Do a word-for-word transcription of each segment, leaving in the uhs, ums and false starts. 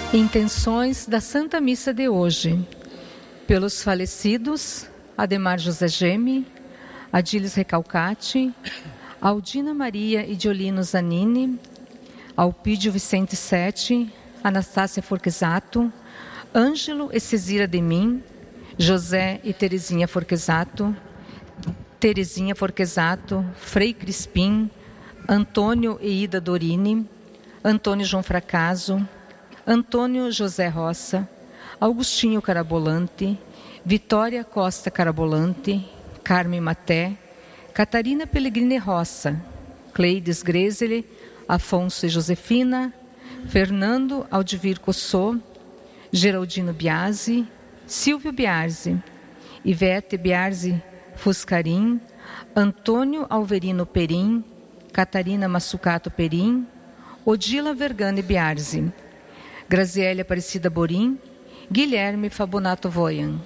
Intenções da Santa Missa de hoje. Pelos falecidos, Ademar José Geme, Adílis Recalcati, Aldina Maria Idiolino Zanini, Alpídio Vicente Sete, Anastácia Forquesato, Ângelo e Cesira de Mim, José e Terezinha Forquesato, Terezinha Forquesato, Frei Crispim, Antônio e Ida Dorini, Antônio João Fracaso, Antônio José Roça, Augustinho Carabolante, Vitória Costa Carabolante, Carmen Maté, Catarina Pellegrini Roça, Cleides Grezele, Afonso e Josefina, Fernando Aldivir Cossô, Geraldino Biasi, Silvio Biarzi, Ivete Biarzi Fuscarim, Antônio Alverino Perim, Catarina Massucato Perim, Odila Vergane Biarzi, Graziele Aparecida Borim, Guilherme Fabonato Voyan,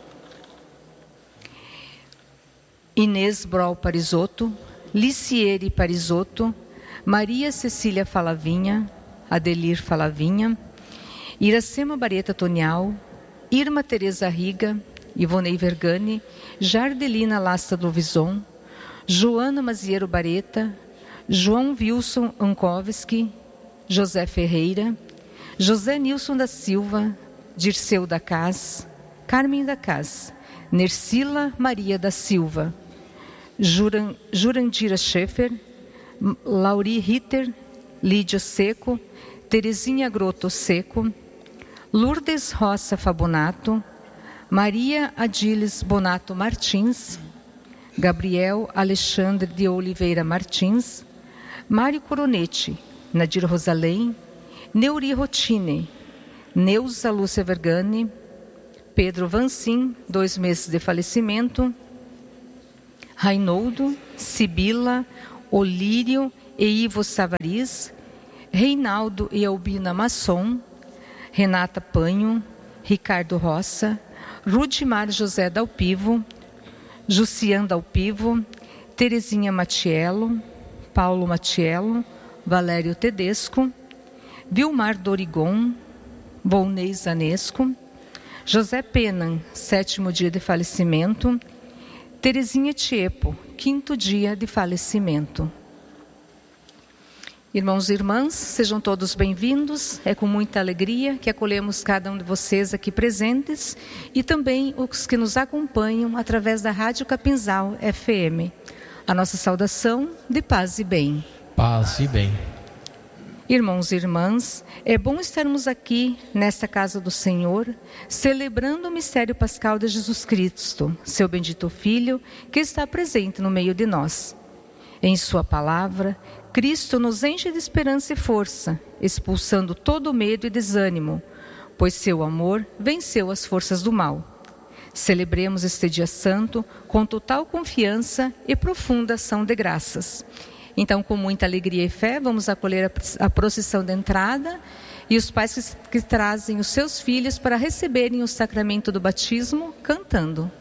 Inês Brol Parisotto, Liciere Parisotto, Maria Cecília Falavinha, Adelir Falavinha, Iracema Bareta Tonial, Irma Teresa Riga, Ivonei Vergani, Jardelina Lasta Lovison, Joana Maziero Bareta, João Wilson Ankovski, José Ferreira, José Nilson da Silva, Dirceu da Cas, Carmen da Cas, Nercila Maria da Silva, Juran, Jurandira Schaeffer, Lauri Ritter, Lídia Seco, Terezinha Grotto Seco, Lourdes Roça Fabonato, Maria Adiles Bonato Martins, Gabriel Alexandre de Oliveira Martins, Mário Coronetti, Nadir Rosalém, Neuri Rotine, Neuza Lúcia Vergani, Pedro Vancim, dois meses de falecimento, Rainoldo, Sibila, Olírio e Ivo Savariz, Reinaldo e Albina Masson, Renata Panho, Ricardo Roça, Rudimar José Dalpivo, Jucian Dalpivo, Terezinha Matiello, Paulo Matiello, Valério Tedesco, Vilmar Dorigon, Volney Zanesco, José Penan, sétimo dia de falecimento, Terezinha Tiepo, quinto dia de falecimento. Irmãos e irmãs, sejam todos bem-vindos. É com muita alegria que acolhemos cada um de vocês aqui presentes e também os que nos acompanham através da Rádio Capinzal F M. A nossa saudação de paz e bem. Paz e bem. Irmãos e irmãs, é bom estarmos aqui nesta casa do Senhor, celebrando o mistério pascal de Jesus Cristo, seu bendito Filho, que está presente no meio de nós. Em sua palavra, Cristo nos enche de esperança e força, expulsando todo o medo e desânimo, pois seu amor venceu as forças do mal. Celebremos este dia santo com total confiança e profunda ação de graças. Então, com muita alegria e fé, vamos acolher a, a procissão de entrada e os pais que, que trazem os seus filhos para receberem o sacramento do batismo cantando.